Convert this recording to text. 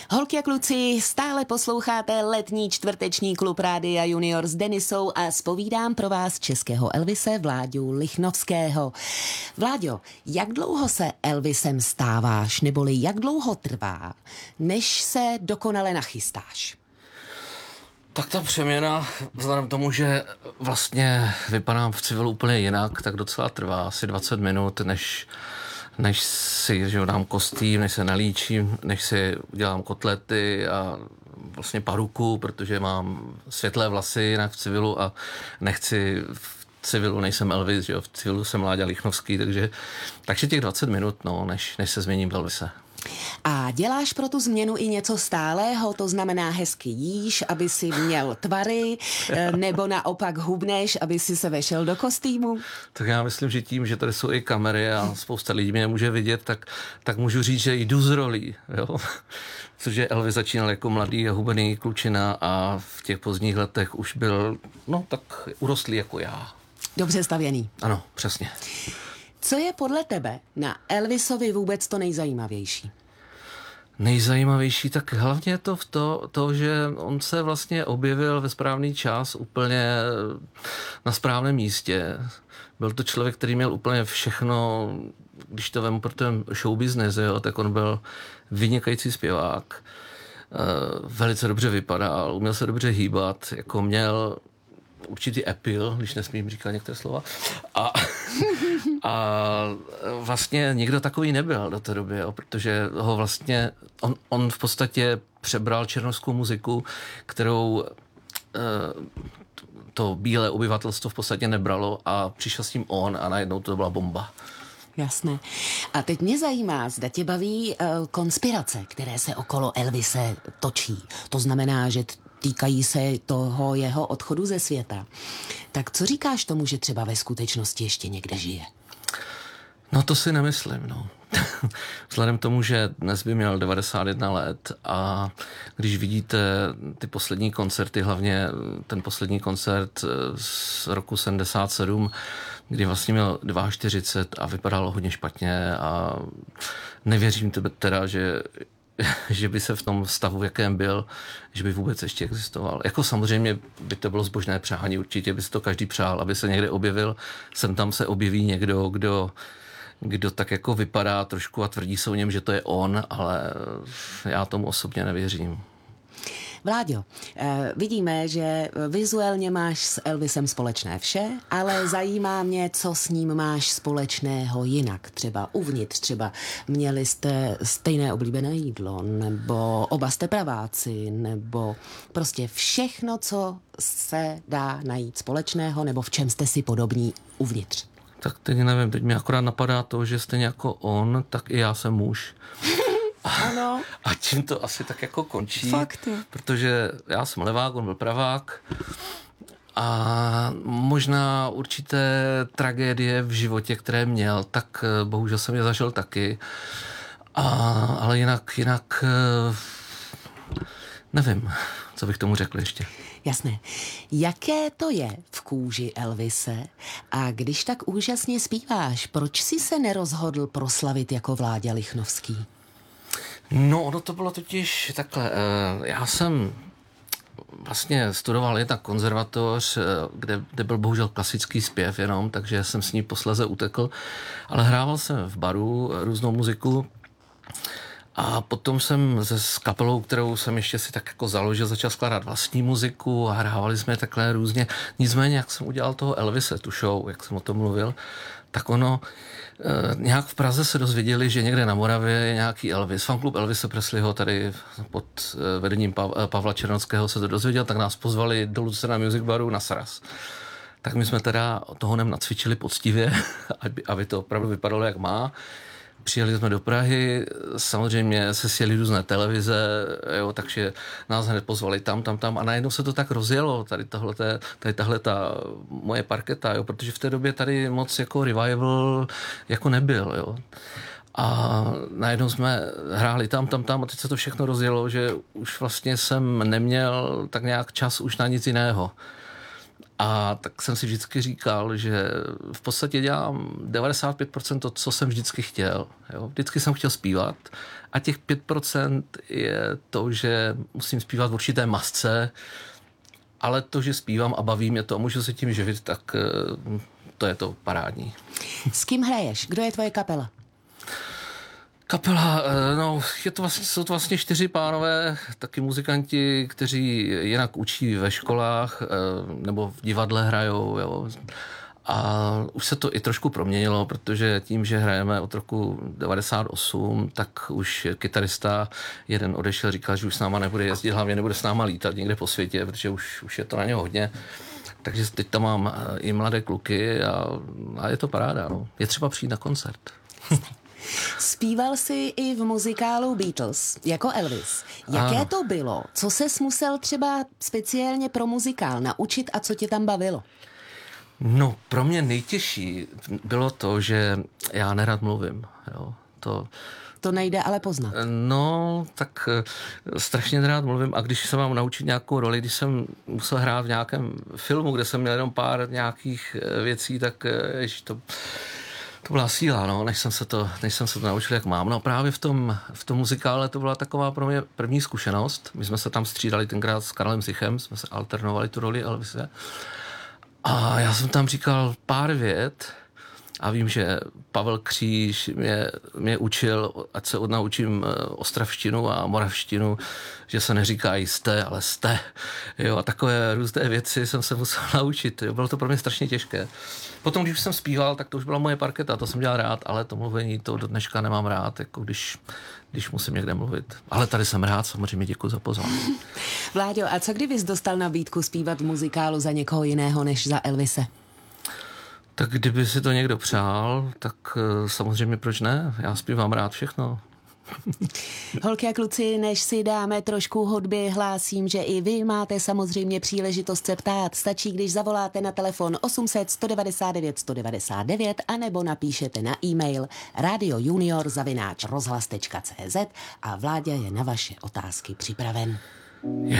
Holky a kluci, stále posloucháte letní čtvrteční klub Rádia Junior s Denisou a zpovídám pro vás českého Elvise Vláďu Lichnovského. Vláďo, jak dlouho se Elvisem stáváš, neboli jak dlouho trvá, než se dokonale nachystáš? Tak ta přeměna, vzhledem k tomu, že vlastně vypadám v civilu úplně jinak, tak docela trvá asi 20 minut, než si dám kostým, než se nalíčím, než si udělám kotlety a vlastně paruku, protože mám světlé vlasy jinak v civilu a nechci v civilu, nejsem Elvis, že jo, v civilu jsem Láďa Lichnovský, takže těch 20 minut, no, než se změním v Elvise. A děláš pro tu změnu i něco stálého, to znamená hezky jíš, aby si měl tvary, nebo naopak hubneš, aby si se vešel do kostýmu? Tak já myslím, že tím, že tady jsou i kamery a spousta lidí mě nemůže vidět, tak můžu říct, že jdu z rolí, jo? Protože Elvis začínal jako mladý a hubený klučina a v těch pozdních letech už byl, no tak urostlý jako já. Dobře stavěný. Ano, přesně. Co je podle tebe na Elvisovi vůbec to nejzajímavější? Nejzajímavější, tak hlavně je to v to, že on se vlastně objevil ve správný čas úplně na správném místě. Byl to člověk, který měl úplně všechno, když to vemu pro ten show business, jo, tak on byl vynikající zpěvák, velice dobře vypadal, uměl se dobře hýbat, jako měl určitý appeal, když nesmím říkat některé slova. A vlastně nikdo takový nebyl do té doby, jo, protože ho vlastně, on v podstatě přebral černošskou muziku, kterou to bílé obyvatelstvo v podstatě nebralo a přišel s tím on a najednou to byla bomba. Jasné. A teď mě zajímá, zda tě baví konspirace, které se okolo Elvise točí. To znamená, že týkají se toho jeho odchodu ze světa. Tak co říkáš tomu, že třeba ve skutečnosti ještě někde žije? No to si nemyslím, no. Vzhledem k tomu, že dnes by měl 91 let a když vidíte ty poslední koncerty, hlavně ten poslední koncert z roku 77, kdy vlastně měl 42 a vypadalo hodně špatně a nevěřím teda, že by se v tom stavu, v jakém byl, že by vůbec ještě existoval. Jako samozřejmě by to bylo zbožné přání, určitě by se to každý přál, aby se někde objevil. Sem tam se objeví někdo, kdo tak jako vypadá trošku a tvrdí se o něm, že to je on, ale já tomu osobně nevěřím. Vláďo, vidíme, že vizuálně máš s Elvisem společné vše, ale zajímá mě, co s ním máš společného jinak. Třeba uvnitř, třeba měli jste stejné oblíbené jídlo, nebo oba jste praváci, nebo prostě všechno, co se dá najít společného, nebo v čem jste si podobní uvnitř. Tak teď nevím, teď mi akorát napadá to, že stejně jako on, tak i já jsem muž. Ano. A tím to asi tak jako končí. Fakt, jo. Protože já jsem levák, on byl pravák. A možná určité tragédie v životě, které měl, tak bohužel jsem je zažil taky. Ale jinak nevím, co bych tomu řekl ještě. Jasné. Jaké to je v kůži Elvise? A když tak úžasně zpíváš, proč jsi se nerozhodl proslavit jako Vláďa Lichnovský? No, ono to bylo totiž takhle. Já jsem vlastně studoval jednak konzervatoř, kde byl bohužel klasický zpěv jenom, takže jsem s ní posléze utekl, ale hrával jsem v baru různou muziku a potom jsem s kapelou, kterou jsem ještě si tak jako založil, začal skládat vlastní muziku a hrávali jsme takhle různě. Nicméně, jak jsem udělal toho Elvise, tu show, jak jsem o tom mluvil, tak ono nějak v Praze se dozvěděli, že někde na Moravě je nějaký Elvis. Fanklub Elvise Presleyho tady pod vedením Pavla Černockého se to dozvěděl, tak nás pozvali do Lucena Music Baru na sraz. Tak my jsme teda toho nacvičili poctivě, aby to opravdu vypadalo, jak má. Přijeli jsme do Prahy, samozřejmě se sjeli různé televize, jo, takže nás hned pozvali tam a najednou se to tak rozjelo, tady tahle ta moje parketa, jo, protože v té době tady moc jako revival jako nebyl, jo. A najednou jsme hráli tam a teď se to všechno rozjelo, že už vlastně jsem neměl tak nějak čas už na nic jiného. A tak jsem si vždycky říkal, že v podstatě dělám 95% to, co jsem vždycky chtěl. Jo? Vždycky jsem chtěl zpívat a těch 5% je to, že musím zpívat v určité masce, ale to, že zpívám a baví mě to a můžu se tím živit, tak to je to parádní. S kým hraješ? Kdo je tvoje kapela? Kapela, no, jsou to vlastně 4 pánové, taky muzikanti, kteří jinak učí ve školách nebo v divadle hrajou, jo. A už se to i trošku proměnilo, protože tím, že hrajeme od roku 98, tak už kytarista jeden odešel, říkal, že už s náma nebude jezdit, hlavně nebude s náma lítat někde po světě, protože už je to na ně hodně. Takže teď tam mám i mladé kluky a je to paráda. No. Je třeba přijít na koncert. Zpíval jsi i v muzikálu Beatles, jako Elvis. Jaké to bylo? Co ses musel třeba speciálně pro muzikál naučit a co tě tam bavilo? No, pro mě nejtěžší bylo to, že já nerad mluvím. Jo. To nejde ale poznat. No, tak strašně rád mluvím a když se mám naučit nějakou roli, když jsem musel hrát v nějakém filmu, kde jsem měl jenom pár nějakých věcí, tak to byla síla, no, než jsem se to naučil, jak mám. No právě v tom muzikále to byla taková pro mě první zkušenost. My jsme se tam střídali tenkrát s Karlem Sichem, jsme se alternovali tu roli Elvise. A já jsem tam říkal pár vět a vím, že Pavel Kříž mě učil, ať se odnaučím ostravštinu a moravštinu, že se neříká jste, ale jste. Jo, a takové různé věci jsem se musel naučit. Jo, bylo to pro mě strašně těžké. Potom, když jsem zpíval, tak to už byla moje parketa, to jsem dělal rád, ale to mluvení, to do dneška nemám rád, jako když musím někde mluvit. Ale tady jsem rád, samozřejmě děkuji za pozvání. Vláďo, a co kdybys dostal nabídku zpívat v muzikálu za někoho jiného než za Elvise? Tak kdyby si to někdo přál, tak samozřejmě proč ne? Já zpívám rád všechno. Holky a kluci, než si dáme trošku hudby, hlásím, že i vy máte samozřejmě příležitost se ptát. Stačí, když zavoláte na telefon 800 199 199 anebo napíšete na e-mail radiojunior@rozhlas.cz a Vláďa je na vaše otázky připraven.